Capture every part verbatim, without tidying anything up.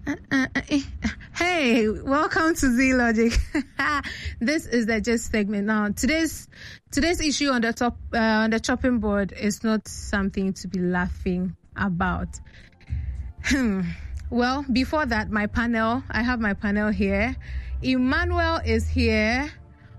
Uh, uh, uh, hey, welcome to Z Logic. This is the Just segment. Now, today's today's issue on the top uh, on the chopping board is not something to be laughing about. Hmm. Well, before that, my panel. I have my panel here. Emmanuel is here.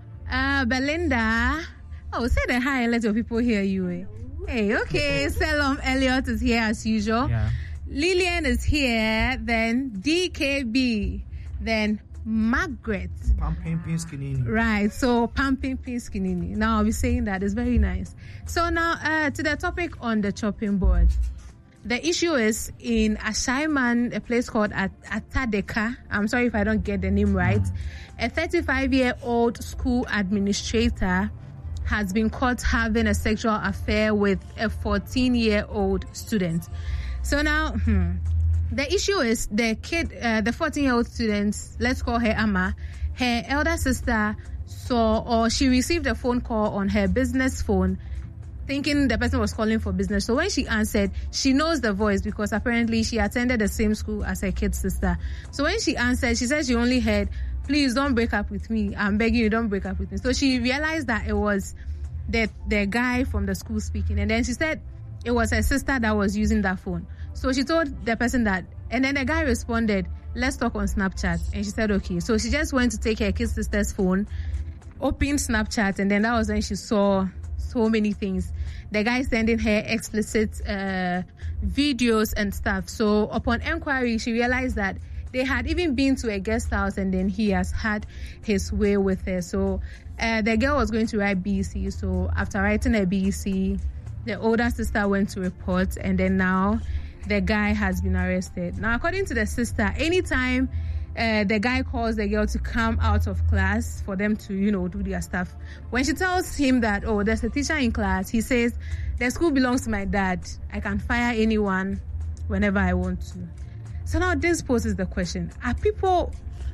Uh, Belinda. Oh, say the hi and let your people hear you. Eh? Hey, okay. Salom Elliot is here as usual. Yeah. Lillian is here, then D K B, then Margaret. Pumping Pinskinini. Right, so Pumping Pinskinini. Now I'll be saying that. It's very nice. So now uh, to the topic on the chopping board. The issue is in Ashaiman, a place called At- Atadeka. I'm sorry if I don't get the name right. A thirty-five-year-old school administrator has been caught having a sexual affair with a fourteen-year-old student. So now, hmm, the issue is the kid, uh, the fourteen-year-old student, let's call her Amma, her elder sister saw or she received a phone call on her business phone thinking the person was calling for business. So when she answered, she knows the voice because apparently she attended the same school as her kid's sister. So when she answered, she said she only heard, please don't break up with me. I'm begging you, don't break up with me. So she realized that it was the, the guy from the school speaking. And then she said it was her sister that was using that phone. So she told the person that, and then the guy responded, let's talk on Snapchat. And she said, okay. So she just went to take her kid's sister's phone, opened Snapchat, and then that was when she saw so many things. The guy sending her explicit uh, videos and stuff. So upon inquiry, she realized that they had even been to a guest house and then he has had his way with her. So uh, the girl was going to write B E C. So after writing a B E C, the older sister went to report, and then now the guy has been arrested. Now, according to the sister, anytime uh, the guy calls the girl to come out of class for them to, you know, do their stuff, when she tells him that, oh, there's a teacher in class, he says, the school belongs to my dad. I can fire anyone whenever I want to. So now this poses the question, are people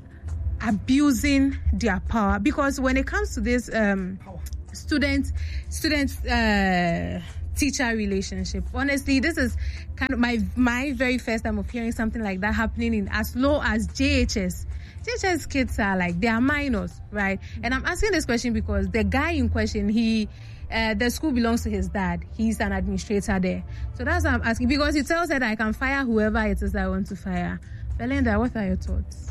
abusing their power? Because when it comes to this um, student, student, uh, teacher relationship, honestly, this is kind of my my very first time of hearing something like that happening in as low as J H S. J H S kids are like, they are minors, right? And I'm asking this question because the guy in question, he uh, the school belongs to his dad. He's an administrator there. So that's why I'm asking, because he tells her that I can fire whoever it is that I want to fire. Belinda, what are your thoughts?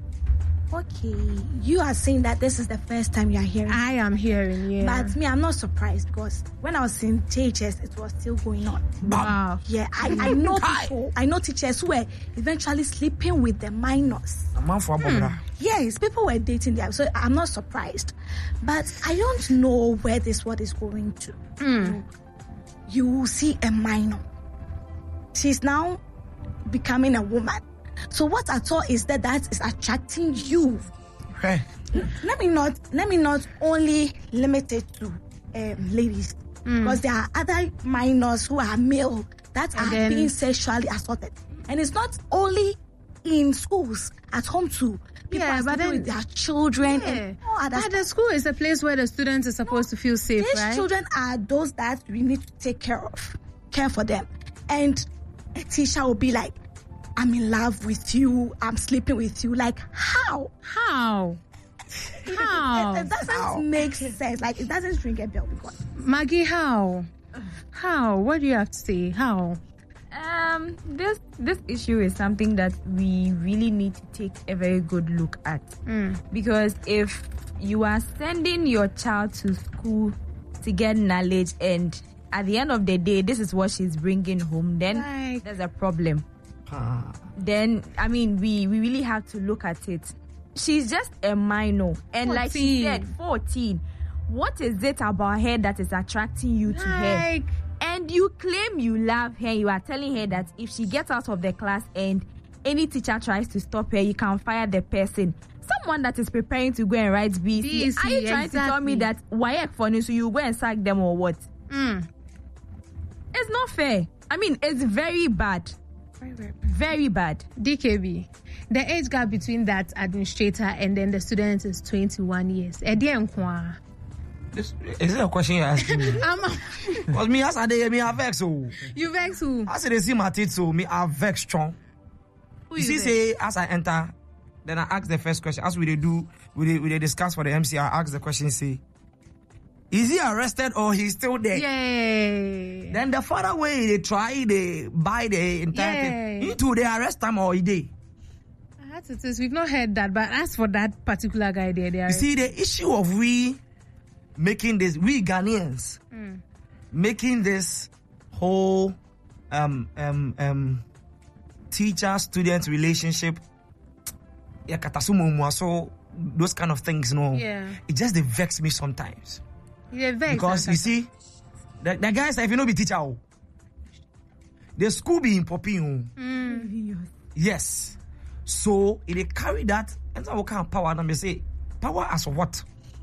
Okay, you are saying that this is the first time you are hearing. I am hearing, yeah. But me, I'm not surprised because when I was in J H S, it was still going on. Wow. Yeah, I, I know people, I know teachers who were eventually sleeping with the minors. Hmm. Yes, people were dating them, so I'm not surprised. But I don't know where this word is going to. Hmm. You will see a minor. She's now becoming a woman. So what I thought is that that is attracting you. Hey. Let me not let me not only limit it to um, ladies, mm. because there are other minors who are male that and are then, being sexually assaulted, and it's not only in schools, at home too. People yeah, are but then with their children. Yeah. And all other but the school is a place where the students are supposed no, to feel safe, these right? These children are those that we need to take care of, care for them, and a teacher will be like, I'm in love with you, I'm sleeping with you. Like, how? How? How? It, it doesn't how? make sense. Like, it doesn't ring a bell because. Maggie, how? How? What do you have to say? How? Um, this this issue is something that we really need to take a very good look at. Mm. Because if you are sending your child to school to get knowledge and at the end of the day, this is what she's bringing home, then like, there's a problem. Ah. Then, I mean, we, we really have to look at it. She's just a minor. And fourteen. Like she said, fourteen. What is it about her that is attracting you to like, her? And you claim you love her. You are telling her that if she gets out of the class and any teacher tries to stop her, you can fire the person. Someone that is preparing to go and write B C. Are you trying exactly. to tell me that why funny so you go and sack them or what? Mm. It's not fair. I mean, it's very bad. Very, very bad. Very bad. D K B, the age gap between that administrator and then the student is twenty-one years. This, is it a question you're asking me? Because me, as I say, me I vex. Oh. You vex who? I say they see my teeth, so me I vex strong. you see, say, as I enter, then I ask the first question. As we they do, we they, we they discuss for the M C, I ask the question, say, is he arrested or he's still there? Yay. Then the further way they try, they buy the entire Yay. thing. Into the arrest time or he day. As it is, we've not heard that, but as for that particular guy there, they are. You see, the issue of we making this, we Ghanaians, Mm. making this whole um um um teacher-student relationship, yeah, katasumu so those kind of things, you know, Yeah. it just they vex me sometimes. Yeah, vex, Because you see, the, the guys, if you know be teacher, oh, the school be in popping. Mm. Yes. So if they carry that, and so what kind of power? And they say, power as what?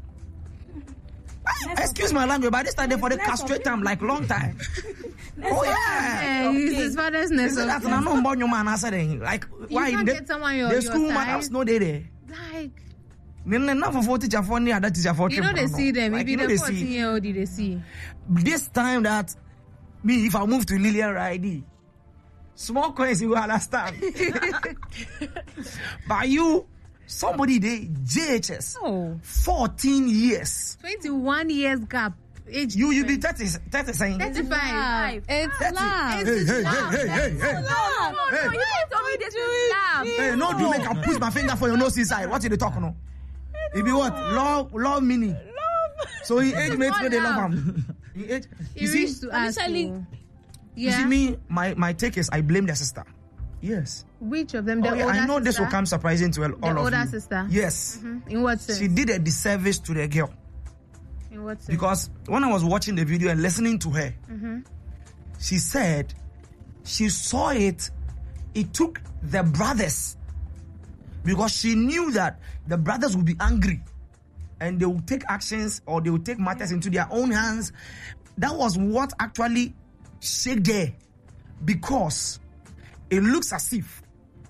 Excuse my language, but this time they for the castrate time like long time. Oh yeah. Yeah, he's his father's nest. Is that an unknown your man answer like why can't the, get someone your- the your school side. mothers no they there? Like, Enough for teacher for near that teacher for you know they see them. Like, Maybe you know the they fourteen see. year old they see. This time that me if I move to Lillian Ridey, small coins you will understand. But you somebody they J H S Oh, fourteen years. twenty-one years gap. Age You you be difference. thirty thirty saying thirty-five. It's thirty. love. Hey, hey, hey, hey, hey, hey. No, no, Hey. no, you can't tell me this is love. Hey, no, do make I push my finger for your nose inside. What you they talking on? It be what? Love, love meaning. So he age mates not where they love love. him. He age, He you see, reached to ask initially- you. you Yeah. see me. My my take is I blame the sister. Yes. Which of them? The Oh, yeah, older I know this sister? will come surprising to all The of older you. sister. Yes. Mhm. In what sense? She did a disservice to the girl In what sense? because when I was watching the video and listening to her, Mm-hmm. she said she saw it. It took the brothers because she knew that the brothers would be angry and they would take actions or they would take matters into their own hands. That was what actually shake there because it looks as if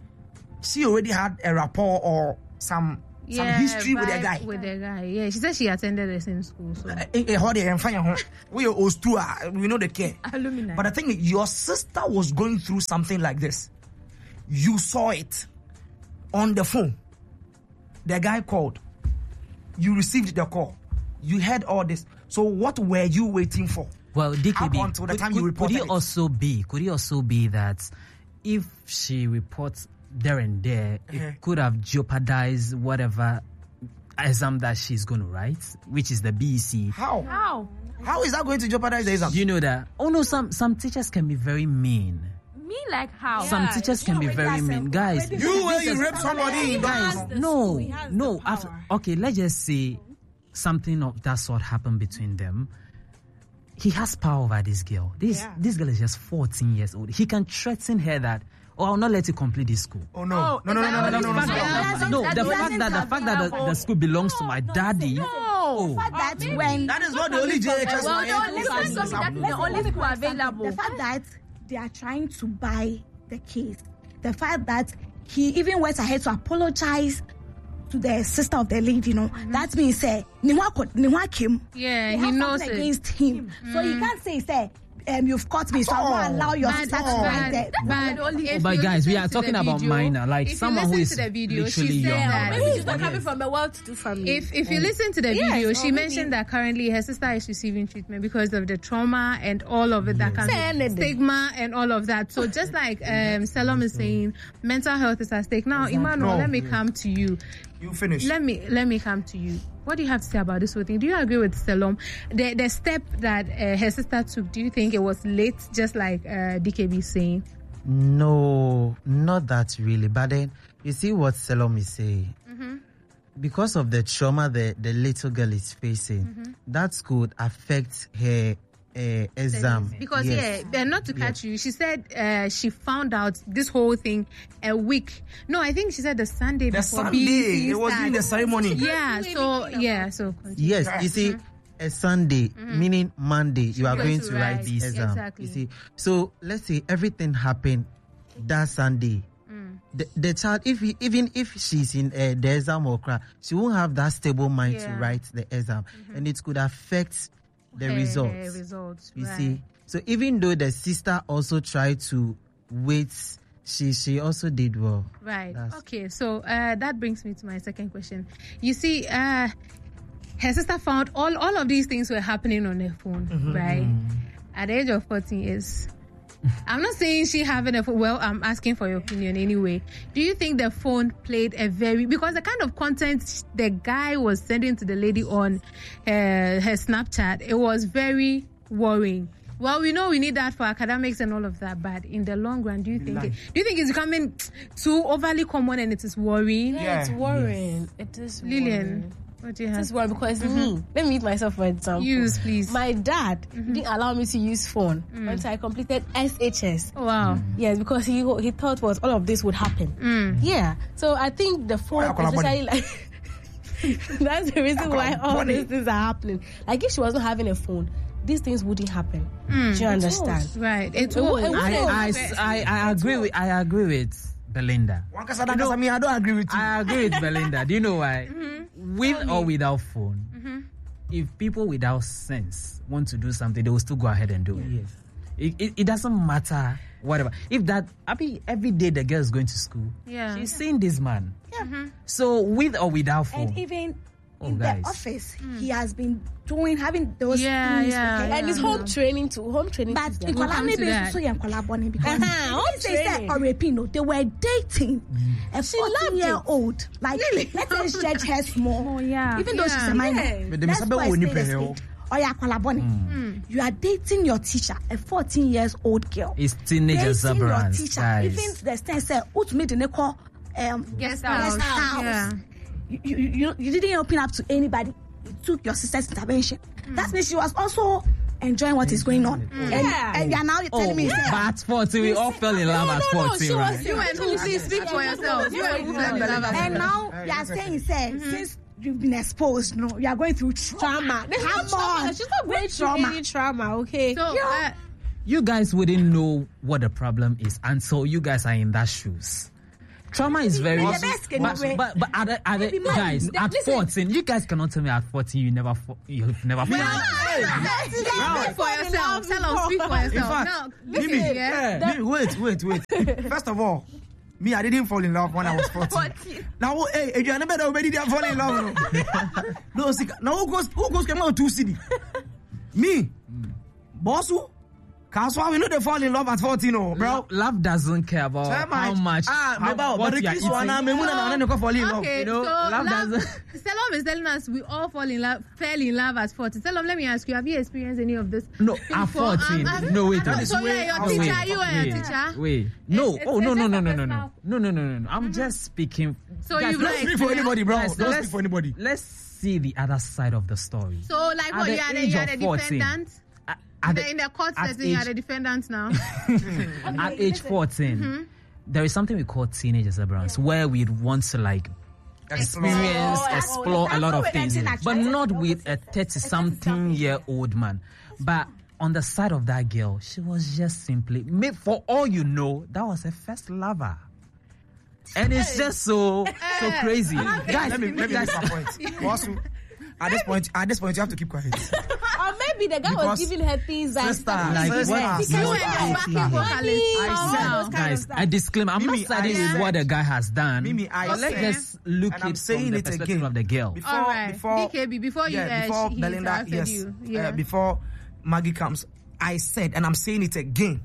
she already had a rapport or some some history with the vibe guy. With the guy, yeah. She said she attended the same school. So Eh, eh, hold it, and find your home. We are host too, ah, we know the care. Alumni. But the thing is, your sister was going through something like this. You saw it on the phone. The guy called. You received the call. You heard all this. So what were you waiting for? Well, D K B, Up until the could, time could, you could reported it it. also be? Could it also be that if she reports there and there, Uh-huh. it could have jeopardized whatever exam that she's going to write, which is the B E C. How? How? How is that going to jeopardize the exam? You know that? Oh no, some some teachers can be very mean. Me like how? Some teachers can be very mean, guys. You where you rape somebody in Guys, guys. no, He has no. the After, power. okay, let's just say something of that sort happened between them. He has power over this girl. This Yeah. this girl is just fourteen years old. He can threaten her that, oh, I'll not let you complete this school. Oh no. Oh, no, no, no, no, no, no, no, no, The no. fact that- no, that the doesn't fact that the have fact that the, level. the school belongs to my daddy. No. Oh, That's when That is not the only J H S. Well, I no, am listen, concerned. something that is the only school available. the fact that they are trying to buy the case, the fact that he even went ahead to apologize to the sister of the lady, you know, that means say Niwa ko- Niwa came. yeah, They he have knows something it. against him. So you can't say say um, you've caught me, so I won't allow your But, sister to but, write there. but, the only- if But you guys, we listen are to talking the about video- minor, like if you someone who listen is to the video, she literally said young. that- Maybe she's not Yes. coming from a well-to-do family. If if you listen to the Yes, video, or she maybe- mentioned that currently her sister is receiving treatment because of the trauma and all of it that comes Say with anything. stigma and all of that. So just like um, Salom is saying, mental health is at stake. Now, Emmanuel, No. let me come to you. You finish. Let me let me come to you. What do you have to say about this whole thing? Do you agree with Salom? The the step that uh, her sister took, do you think it was late, just like uh, D K B is saying? No, not that really. But then you see what Salom is saying. Because of the trauma the, the little girl is facing, that could affect her uh, exam. Because Yes. yeah, uh, not to catch you, she said uh, she found out this whole thing a week. No, I think she said the Sunday The before Sunday, B E C it was in the starts. ceremony. Yeah, so yeah, so continue. Yes, you see, a Sunday, meaning Monday, you are Going going to to write write, this exam. exactly. You see, so let's say everything happened that Sunday. The, the child, if he, even if she's in uh, the exam or cry, she won't have that stable mind to Yeah. write the exam, and it could affect the Her- results. her results, You right. see, so even though the sister also tried to wait she she also did well. Right. That's- Okay. So uh, that brings me to my second question. You see, uh, her sister found all all of these things were happening on her phone, Mm-hmm. right? At the age of fourteen years. I'm not saying she having a phone. Well, I'm asking for your opinion anyway. Do you think the phone played a very, because the kind of content the guy was sending to the lady on her, her Snapchat, it was very worrying. Well, we know we need that for academics and all of that, but in the long run, do you think it, do you think it's becoming too overly common and it is worrying? Yeah, Yeah. it's worrying. It is Lillian, worrying. what do you It have? is worrying because me, let me use myself for example. Use, please. My dad didn't allow me to use phone until I completed S H S. Oh, wow. Yes, because he he thought was all of this would happen. Mm. Yeah, so I think the phone, yeah, Kola especially like that's the reason why all Bonnie. these things are happening. Like if she was not having a phone, these things wouldn't happen. Do you understand? Right. It It was. would- I, I, I, I agree with I agree with Belinda. One kasa da kasa, me, I don't agree with you. I agree with Belinda. Do you know why? With or without phone, if people without sense want to do something, they will still go ahead and do it. Yes. It, it, it doesn't matter whatever. If that, I mean, every day the girl is going to school, Yeah. she's seeing this man. So with or without phone, And even Oh, in guys. the office, he has been doing having those Yeah, things. yeah, okay? yeah. And it's home training too. Home training. But is in there. come Kwala, to maybe that. it's also in Kwala Bonnie because Uh-huh, home they say training. or Repino, they were dating a fourteen year old. Like let us judge her small. Oh, yeah. Even though she's Yeah. a minor. Yeah. But them Let's sabi go and wo ni say the pɛ stage. Oh yeah, Kwala Bonnie. You are dating your teacher, a fourteen years old girl. it's teenagers Dating your brands, teacher, guys. even to the extent say, "Ut me the call um Guest guest house. house." Yeah. You, you, you, you didn't open up to anybody. You took your sister's intervention. That means she was also enjoying what is going on. And, Yeah. and you are now telling Oh, me, say, but at fourteen, we all fell in love at no, no, fourteen, she was- right? You and who? Please speak for yourself. You and who fell in love at and now you are saying, say, since you've been exposed, no, you are going through trauma. trauma. There's no Come trauma. on. She's not going through Trauma. any trauma. Okay. So, uh, You guys wouldn't know what the problem is until you guys are in that shoes. Trauma is very, the best can but, do it. but, but at, the- at the- Maybe mine. guys, Th- at listen. fourteen, you guys cannot tell me at fourteen you never, fo- you've never. speak for yourself. Tell us, speak for In yourself. fact, No, Mimi, listen, yeah. Me- wait, wait, wait. First of all, me, I didn't fall in love when I was fourteen. Now, hey, if you are never already didn't fall in love. No, no see, now who goes, who goes, come out two city? Me, Bossu, Kaswa, we know they fall in love at fourteen, oh, bro. Love, love doesn't care about Tell how much, Ah, how, how, what but you are the kiss one, eating. me, muna, na, na, na, fall in love. Okay, you know, so love love, doesn't- Selom is telling us we all fall in love, fell in love at fourteen. Selom, let me ask you, have you experienced any of this? No, thing at before? fourteen. Um, um, No, wait, um, wait. So yeah, your No, teacher, wait, you are your wait, teacher. Wait, no, It's- oh it's no, no, just no, a no, no, no, personal- no, no, no, no, no. I'm just speaking. So Guys, you've let's like- Don't speak for anybody, bro. Let's- Don't let's- speak for anybody. Let's see the other side of the story. So like At what, the you are the, age you are of the fourteen, defendant? At, In at the, the- in the court at setting, you are age- the defendant now. at age fourteen, there is something we call teenage exuberance, where we want to like experience, Oh, explore that's a lot how of we things, enter that but child. not with a thirty-something year old man. But on the side of that girl, she was just simply, may- for all you know, that was her first lover. And it's just so so crazy, guys. Let me, let me guys, make my point. Bossu, at this point, at this point, you have to keep quiet. Or maybe the guy was Because- giving her things that Sister, like, sister, what- sister. You and your backing vocalist. I Oh, said- wow. guys, a disclaimer. I'm Mimi, not siding I with said- what the guy has done. Mimi, I but let's said- just look and I'm it saying from the it perspective again. of the girl. Before, All right, before, D K B, before you, yeah, uh, before she- he Belinda, interrupted yes, you. uh, Yeah. before Maggie comes, I said, and I'm saying it again.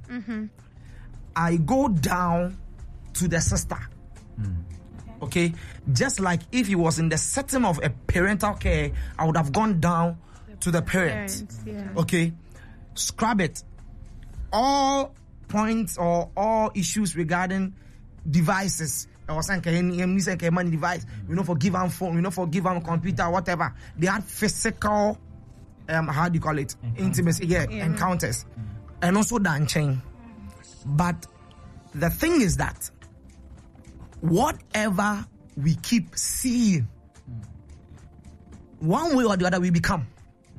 I go down to the sister. Okay, just like if he was in the setting of a parental care, I would have gone down to the parent. Parents, yeah. Okay, scrub it. All points or all issues regarding devices. Or something, money device. We don't forgive them phone. We don't forgive them computer, whatever. They had physical, um, how do you call it? Intimacy, yeah, encounters, and also dancing. But the thing is that whatever we keep seeing, one way or the other, we become,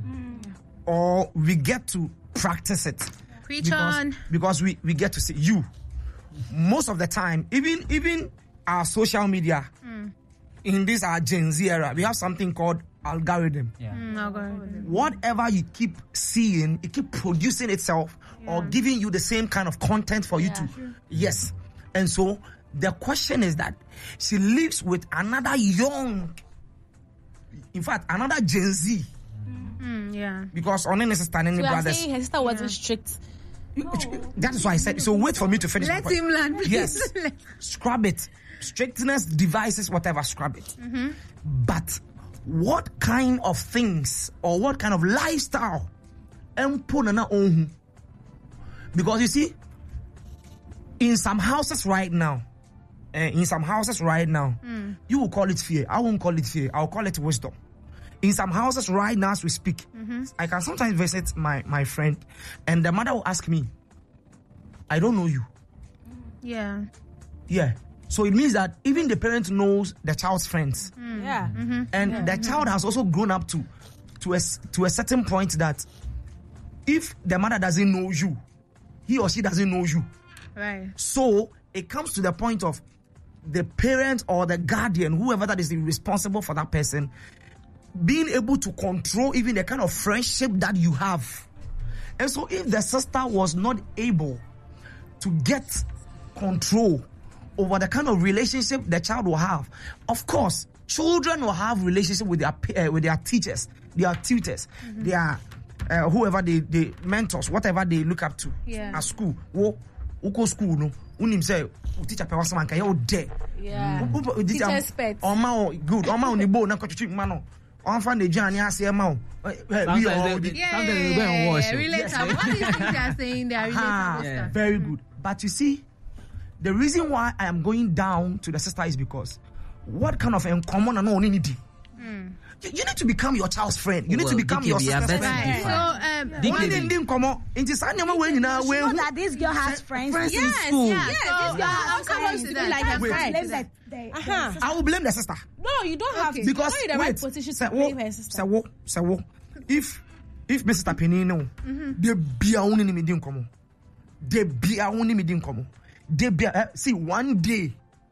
or we get to practice it. Preach because, on. because we, we get to see you. Most of the time, even even our social media, in this our Gen Z era, we have something called algorithm. Mm, algorithm. Whatever you keep seeing, it keep producing itself or giving you the same kind of content for you to. Yes. And so the question is that she lives with another young, in fact, another Gen Z. Mm, yeah. Because on any sister and any So you are brothers. saying her sister wasn't strict. That is why I said. So wait for me to finish. my Let point. him learn, please. Yes. Scrub it. Strictness, devices, whatever, scrub it. Mm-hmm. But what kind of things or what kind of lifestyle? Because you see, in some houses right now, uh, in some houses right now, mm. you will call it fear. I won't call it fear. I'll call it wisdom. In some houses right now as we speak, mm-hmm. I can sometimes visit my, my friend and the mother will ask me, I don't know you. Yeah. Yeah. So it means that even the parent knows the child's friends. Mm. Yeah. Mm-hmm. And yeah. the Mm-hmm. child has also grown up to to a, to a certain point that if the mother doesn't know you, he or she doesn't know you. Right. So it comes to the point of the parent or the guardian, whoever that is responsible for that person, being able to control even the kind of friendship that you have. And so if the sister was not able to get control over the kind of relationship the child will have, of course, children will have relationship with their uh, with their teachers, their tutors, mm-hmm. their uh, whoever they, they mentors, whatever they look up to yeah. at school. Wo, uko school no, unim say teacher pe wasaman ka you there. Yeah. Teacher's pet. Oma good, oma oni bo na kwachuchu mano. On fan the journey as a mouth. Sometimes they, sometimes they go and wash. Relatable. What do you think they are saying? They are relatable yeah. stuff. Very good. But you see, the reason why I am going down to the sister is because what kind of common and only need mm. you, you need to become your child's friend. You need well, to become your sister's friend. Right. So, um, yeah. one thing didn't come on. In this animal way, you know that this girl has friends. friends yes, in school. Yeah, yes, so, this girl has friends. friends. Like Like Wait. friends. Blame the, the, Uh-huh. the I will blame the sister. No, you don't have Okay. to. Because You're in the wait, right position say, to blame wo, her sister. say, wo, say, wo. If if Mister Penny no, they be a only me didn't come. They be a only me didn't come. They be a, see one day.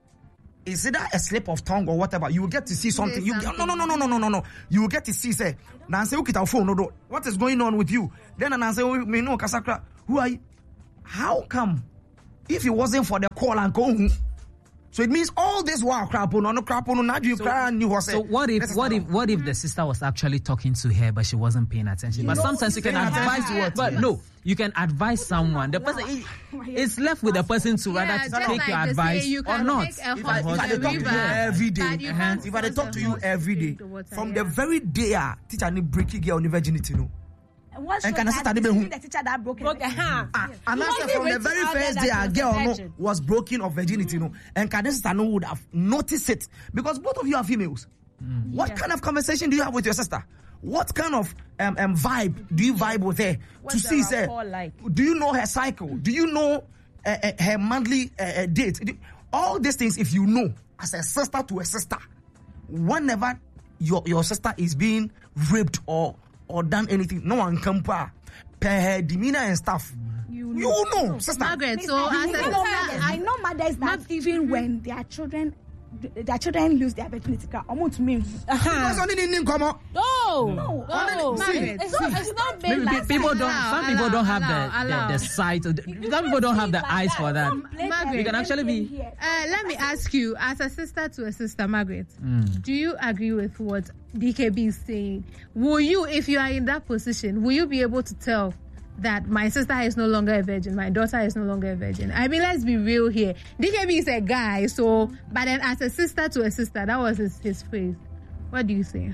Is it a slip of tongue or whatever? You will get to see something. You something. no no no no no no no no. You will get to see say. Nancy, look at our phone. No, no. What is going on with you? Then Nancy, me no Kasakra. Who are you? How come? If it wasn't for the call and go. So it means all this while crap on no crap on no you cry and you was So what if what if what if the sister was actually talking to her but she wasn't paying attention? You but know, sometimes you can paying advise attention to what? but Yes. no, you can advise someone. The person it, it's left with the person to Yeah, rather just take like your they say, advice you or can not. make a If I, if hot I in dey a talk to you river, every day, that you uh-huh. can't if I dey force talk a to you horse every day, into the water, from yeah. the very day ah, teacher need break girl on virginity no. And what And should can I that start be? the who? The teacher that broke it. Okay, huh? Ah, and You after only from the went very out there first that day, she a was a girl no, virgin. was broken of virginity no, and can sister no would have noticed it because both of you are females. What Yeah. kind of conversation do you have with your sister? What kind of um, um vibe do you vibe with her What's to the see? Say, rapport like? do you know her cycle? Do you know uh, uh, her monthly uh, uh, date? Do- All these things, if you know, as a sister to a sister, whenever your your sister is being raped or or done anything, no one can per her demeanor and stuff. You know, you know sister. Margaret, so I, as a know mothers, sister, I know mothers that even when their children their children lose their virginity, almost to me. Because only in in come on. No, No. no. Margaret, It's not, it's not made Maybe like pe- people that. don't. Allow, Some people allow, don't have allow, the, allow. the the sight. Or the, some people don't have the eyes for that. Margaret, can actually be- Uh, let me ask you, as a sister to a sister, Margaret, Mm. do you agree with what D K B is saying? Will you, if you are in that position, will you be able to tell that my sister is no longer a virgin, my daughter is no longer a virgin? I mean, let's be real here. D K B is a guy, so, but then as a sister to a sister, that was his, his phrase. What do you say?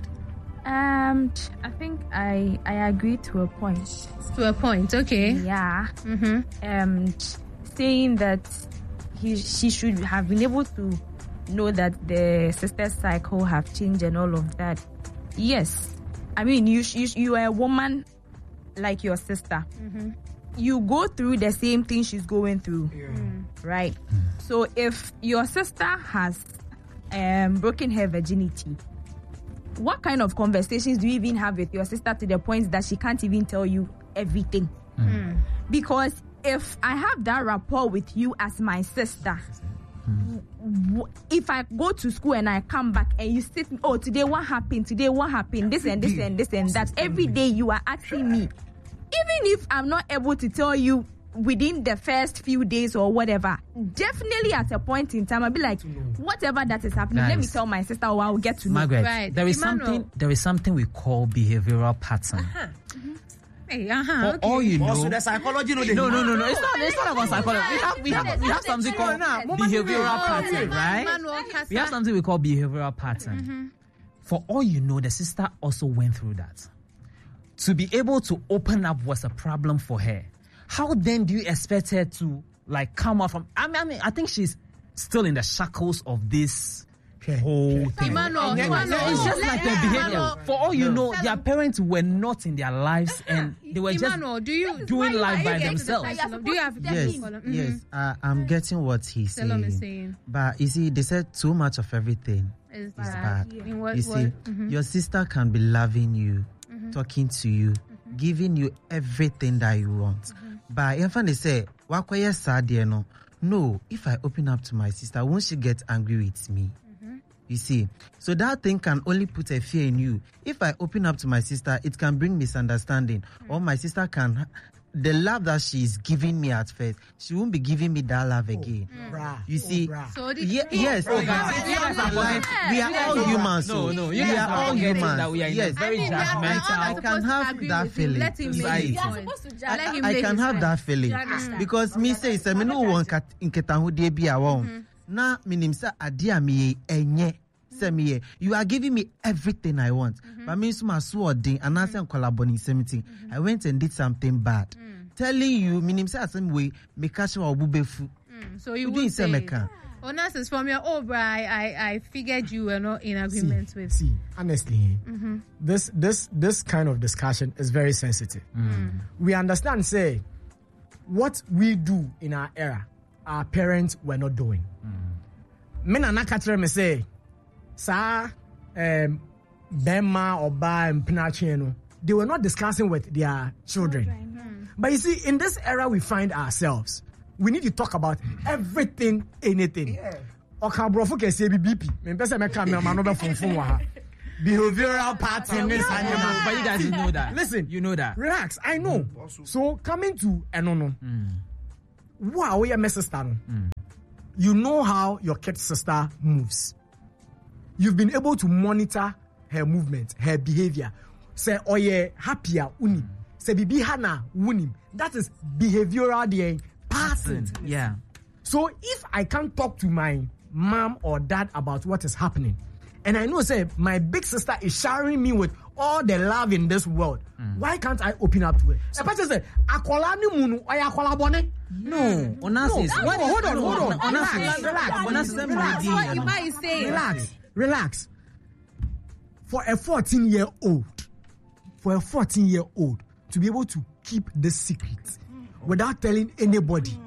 Um, I think I I agree to a point. To a point, okay. Yeah. Mm-hmm. Um, saying that he she should have been able to know that the sister's cycle have changed and all of that. Yes, I mean you you, you are a woman like your sister. Mm-hmm. You go through the same thing she's going through, right? So if your sister has um broken her virginity, what kind of conversations do you even have with your sister to the point that she can't even tell you everything? Mm. Because if I have that rapport with you as my sister, w- if I go to school and I come back and you sit, oh, today what happened? Today what happened? This and this and this and that. Every day you are asking me. Even if I'm not able to tell you within the first few days or whatever, definitely at a point in time I'll be like, whatever that is happening, Guys, let me tell my sister, or I'll get to know. Margaret, Right. there is Emmanuel. something there is something we call behavioral pattern. Hey, uh-huh, For okay. all you know, Also, the psychology, no, they no, no, no, no. It's not. It's not about psychology. We have, we have, we have something called behavioral pattern, right? Emmanuel, We have something we call behavioral pattern. For all you know, the sister also went through that. To be able to open up was a problem for her. How then do you expect her to like come out from? I mean, I mean, I think she's still in the shackles of this whole thing. Emmanuel, Yeah, Emmanuel, It's just like their behavior. Emmanuel, For all you know, their parents were not in their lives and they were just Emmanuel, do you doing why life you by getting to the themselves. title of- Do you have Yes, Mhm. yes, uh, I'm getting what he's Salome saying. is saying. But you see, they said too much of everything Is is bad. bad. In what- You see, what- mhm. your sister can be loving you, talking to you, giving you everything that you want. But if they say, "Wakoye sad, you know," no, if I open up to my sister, won't she get angry with me? You see, so that thing can only put a fear in you. If I open up to my sister, it can bring misunderstanding, or my sister can. The love that she's giving me at first, she won't be giving me that love again. You see, So the- Ye- yes, Oh, oh, guys, guys, you guys are life, we are all humans. No, so no, you we guys are are all forgetting humans. that we are in a yes, very I mean, we are- we are all judgmental. not I can supposed to have agree that with him. feeling. Let him make Right. his You are point. supposed to judge. Let him I make can his have point. that feeling You understand? because me say say me no one kat nketaho de bi a won na minim say ade a me enye say me you are giving me everything I want but me so my swording and answer collaborating something I went and did something bad telling you minim say asem we me catch wa obubefu Mm, So you you would didn't say say me it. can Onassis, from your oh, bro, I, I, I figured you were not in agreement with. See, honestly, this this this kind of discussion is very sensitive. We understand, say, what we do in our era, our parents were not doing. Me na nakatre me say, sa um, Bema or Ba and Pinachino, they were not discussing with their children. But you see, in this era we find ourselves, we need to talk about everything, anything. Okabrofo kese B P. Me pese me ka me ma no be funfun wa ha. Behavioral pattern is No, but you guys you know that. Listen, you know that. relax. I know. So coming to Enono, wow, we are my sister. No? You know how your kid sister moves. You've been able to monitor her movement, her behavior. Say, oh yeah, happier unim. Say, bibi hana unim. That is behavioral the pattern. Yeah. So if I can't talk to my mom or dad about what is happening, and I know, say, my big sister is showering me with all the love in this world, why can't I open up to her? A person say, "Akola ni munu, oya akola bone." No, Onassis. No, what no, hold on, hold on. Onassis, Relax, relax, Onassis, let me relax. redeem, What you you know. might say. Relax, relax. For a fourteen-year-old, for a fourteen-year-old to be able to keep this secret without telling anybody,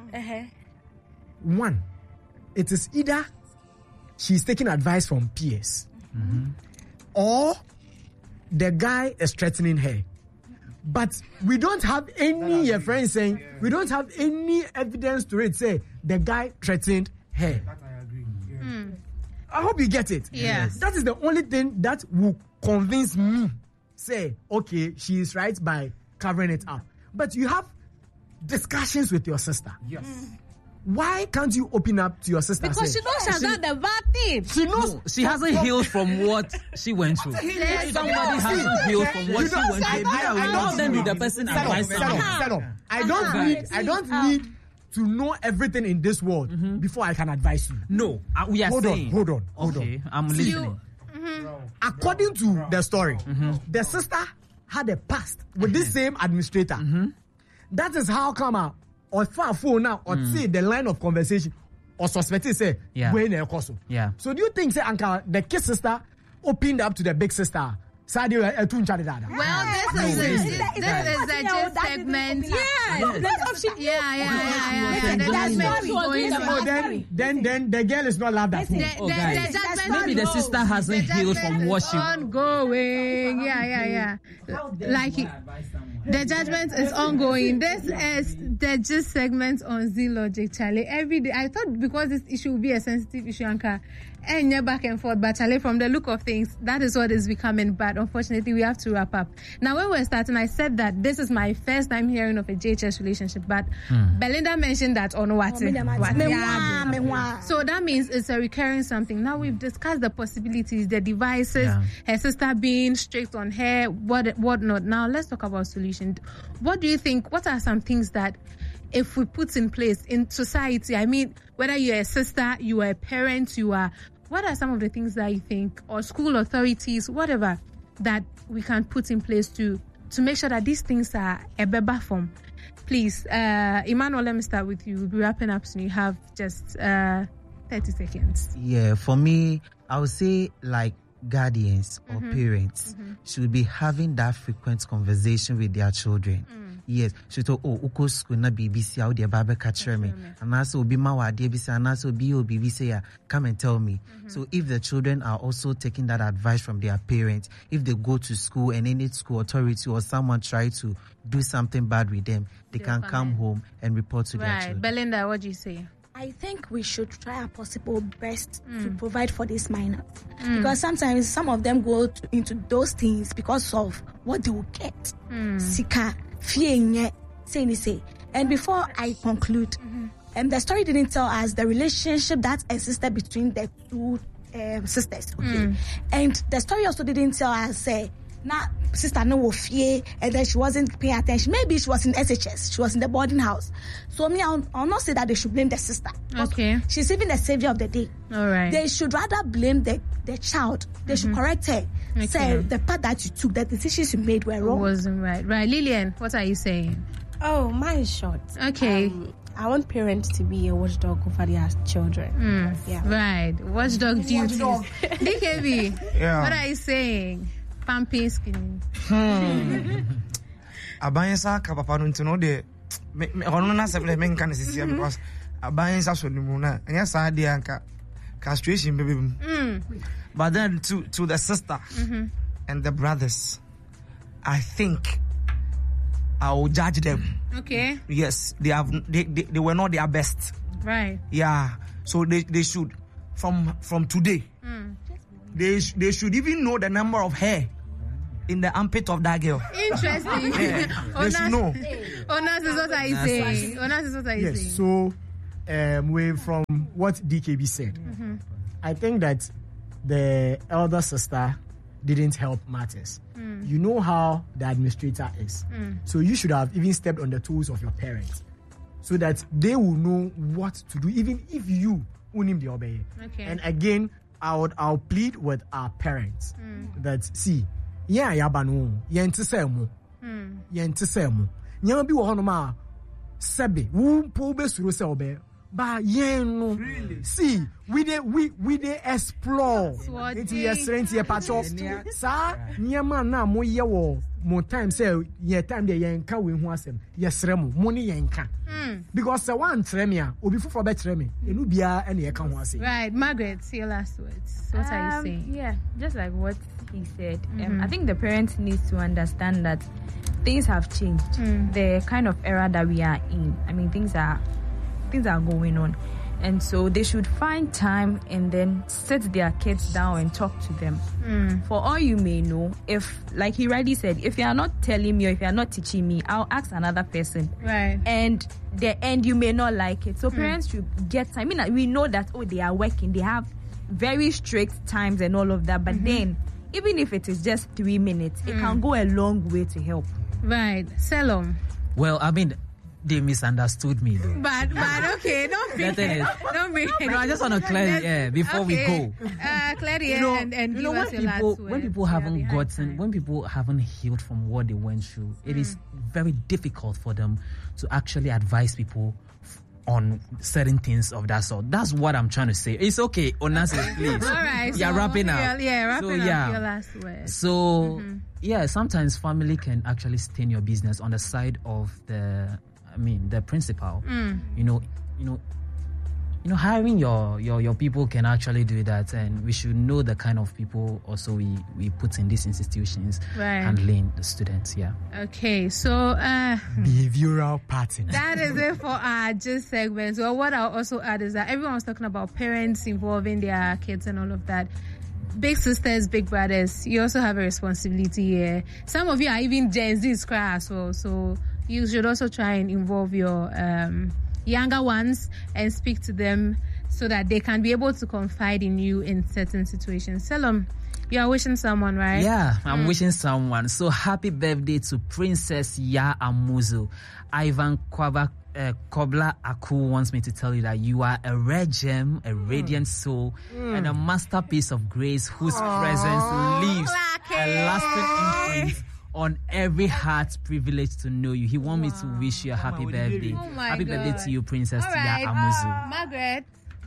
one, it is either she's taking advice from peers, or the guy is threatening her. But we don't have any your friends saying we don't have any evidence to it say the guy threatened her. I hope you get it. Yes. That is the only thing that will convince me. Say, okay, she is right by covering it up. But you have discussions with your sister. Yes. Why can't you open up to your sister? Because say, she knows she has done the bad thing. she knows No, she hasn't healed from what she went through. Yes. Somebody hasn't healed from what You she don't- went I- through. I- I How don't then need- do the person Settle, advise settle, someone? settle. I don't need I don't need to know everything in this world before I can advise you. No, uh, we are Hold on, saying. hold on, hold on. Okay, I'm See, listening. According to the story, the sister had a past with this same administrator. That is how come uh, or far phone now or see the line of conversation or suspected say Yeah. when they cost. Yeah. So do you think say Anka the kid sister opened up to the big sister? Sadi uh, tun chade dada. Well, this is this, this is the gist segment. Yeah, Yeah, yeah, yeah, yeah. yeah. The That's judgment what is she was going doing. on. So then, then, then the girl is not loved at home. The, Oh, the, guys. the judgment Maybe the is- sister hasn't the healed judgment from what is she- ongoing. Yeah, yeah, yeah. Like it- the judgment is ongoing. This is the gist segment on Z Logic, Charlie. Every day, I thought because this issue will be a sensitive issue, Anka, And you're back and forth, but Charlie, from the look of things, that is what is becoming. But unfortunately, we have to wrap up. Now, when we were starting, I said that this is my first time hearing of a J H S relationship, but Hmm. Belinda mentioned that on what? Me dem ati. Me wa, me wa. So that means it's a recurring something. Now we've discussed the possibilities, the devices, Yeah. her sister being strict on her, what what not. Now let's talk about solution. What do you think? What are some things that if we put in place in society, I mean, whether you're a sister, you are a parent, you are, what are some of the things that you think, or school authorities, whatever, that we can put in place to to make sure that these things are a better form? Please, uh, Emmanuel, let me start with you. We'll be wrapping up soon. You have just uh, thirty seconds. Yeah, for me, I would say like guardians or parents should be having that frequent conversation with their children. Yes, should talk, oh, uko school na B B C out there babe catch me. And also be ma wa B C and also be o B B C ya come and tell me. So if the children are also taking that advice from their parents, if they go to school and any school authority or someone try to do something bad with them, they They'll can come come in. home and report to their Right. children. Belinda, what do you say? I think we should try our possible best to provide for these minors, because sometimes some of them go to, into those things because of what they will get. Sika, fear, nye, say ni say. And before I conclude, um, the story didn't tell us the relationship that existed between the two um, sisters. Okay, and the story also didn't tell us say. Nah, sister no will fear, and then she wasn't paying attention. Maybe she was in S H S, she was in the boarding house. So me, I'll, I'll not say that they should blame the sister. because Okay. She's even the savior of the day. All right. They should rather blame the, the child. They should correct her. Okay. Say the part that you took, the decisions you made were wrong. Wasn't right. Right. Lillian, what are you saying? Oh, mine is short. Okay. Um, I want parents to be a watchdog over their children. Yeah. Right. Watchdog duties. D K B, Yeah. what are you saying? Pumping skinny. Abayensa ka papa no ntino de me me hono na seble me nka ne sisia because abayensa so ni mu na enya sa de anka castration baby. Mm. But then to to the sister and the brothers, I think I will judge them. Okay. Yes, they have they, they, they were not their best. Right. Yeah, so they, they should from from today. They sh- they should even know the number of hair in the armpit of that girl. Interesting. Yeah, they should know. Onas is what are you saying? Onas is what are you Yes, saying? so um, we from what D K B said, I think that the elder sister didn't help matters. You know how the administrator is. So you should have even stepped on the toes of your parents so that they will know what to do, even if you unim the obey. Okay. And again, I would I'll plead with our parents that see, yeah, yabanu, yente semu, yente semu. Nyama bi wo hono ma sebe, wo po be suro se obe. Ba yen no. See, we dey we we dey explore. Swati. It's yes rent ye patcho. Sa nyama na mo ye wo mo time say ye time dey yen ka we hu asem. Yesre mo, mo ni yen ka. Because se wan tre me a, obi fufo be tre me. Enu bia e na ye ka ho asem. Right. Margaret, your last words. What are you Um, saying? Yeah, just like what he said. Um, I think the parents need to understand that things have changed. The kind of era that we are in. I mean, things are things are going on, and so they should find time and then sit their kids down and talk to them. For all you may know, if like he rightly said, if you are not telling me or if you are not teaching me, I'll ask another person. Right. And the end you may not like it, so parents should get time. I mean, like, we know that oh they are working, they have very strict times and all of that, but then even if it is just three minutes, it can go a long way to help. Right. Selom. Well, I mean, they misunderstood me though. But but okay, don't bring The thing is- don't bring No, I just want to clear the air before we okay. go. Uh clear the air You know, and, and you give know when us your people last when words. people We are haven't behind gotten time. when people haven't healed from what they went through, it is very difficult for them to actually advise people f- on certain things of that sort. That's what I'm trying to say. It's okay, Onassis, please. All right. Yeah, so, wrapping up. Yeah, yeah wrapping So, up yeah. your last words. So yeah, sometimes family can actually stain your business on the side of the, I mean, the principal. You know, you know, you know, hiring your, your your people can actually do that, and we should know the kind of people also we, we put in these institutions Right. handling the students. Yeah. Okay, so uh, Behavioral pattern. that is it for our gist segment. Well, what I'll also add is that everyone was talking about parents involving their kids and all of that. Big sisters, big brothers, you also have a responsibility here. Some of you are even Gen Z's cry as well, so you should also try and involve your um, younger ones and speak to them so that they can be able to confide in you in certain situations. Salom, you are wishing someone, right? Yeah, I'm wishing someone. So happy birthday to Princess Ya Amuzu. Ivan Kwaba uh, Kobla Aku wants me to tell you that you are a rare gem, a radiant soul, and a masterpiece of grace whose presence leaves a lasting imprint on every heart privileged to know you. He wants me to wish you a happy birthday. Oh my happy God. birthday to you, Princess All Ya right. Amuzu. Margaret.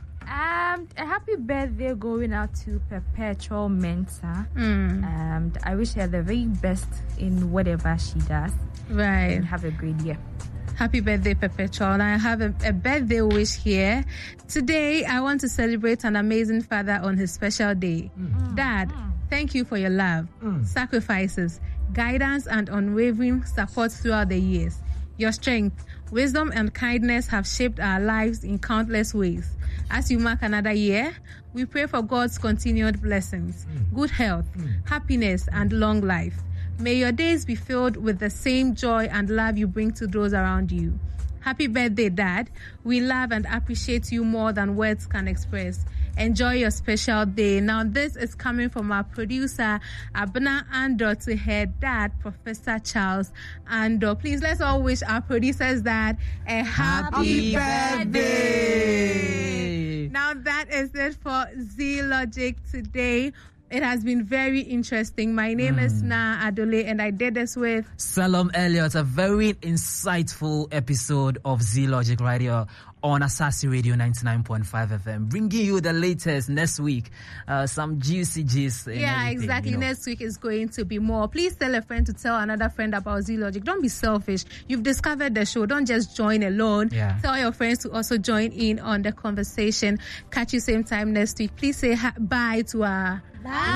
Um, a happy birthday going out to Perpetual Mensa. Mm, Um, I wish her the very best in whatever she does, right. and have a great year. Happy birthday, Perpetual. And I have a, a birthday wish here. Today, I want to celebrate an amazing father on his special day. Dad, thank you for your love, sacrifices, guidance, and unwavering support throughout the years. Your strength, wisdom, and kindness have shaped our lives in countless ways. As you mark another year, we pray for God's continued blessings, good health, happiness, and long life. May your days be filled with the same joy and love you bring to those around you. Happy birthday, Dad. We love and appreciate you more than words can express. Enjoy your special day. Now, this is coming from our producer, Abna Ando, to her dad, Professor Charles Ando. Please, let's all wish our producers dad a happy, Happy birthday. Now, that is it for Z Logic today. It has been very interesting. My name is Na Adole, and I did this with Salom Elliott, a very insightful episode of Z Logic right here on Asasi Radio ninety-nine point five F M, bringing you the latest next week, uh, some juicy gist. and Yeah, everything, exactly. you know. Next week is going to be more. Please tell a friend to tell another friend about Z Logic. Don't be selfish. You've discovered the show. Don't just join alone. Yeah. Tell your friends to also join in on the conversation. Catch you same time next week. Please say ha- bye to our... Bye.